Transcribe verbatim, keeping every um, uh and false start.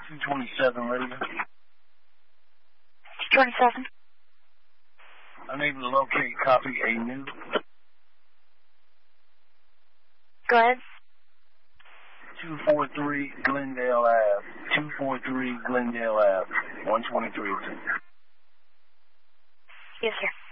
two twenty-seven radio. two twenty-seven. Unable to locate, copy a new. Go ahead. two forty-three Glendale Ave. two forty-three Glendale Ave. one twenty-three. Yes, sir.